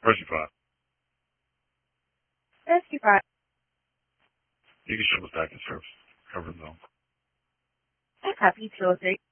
Where's your file? Rescue 5. You can ship us back to service. Cover zone. I copy 206.